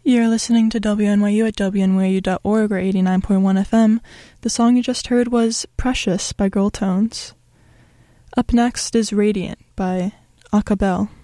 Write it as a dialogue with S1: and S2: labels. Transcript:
S1: You're listening to WNYU at WNYU.org or 89.1 FM. The song you just heard was Precious by Girl Tones. Up next is Radiant by Acapella.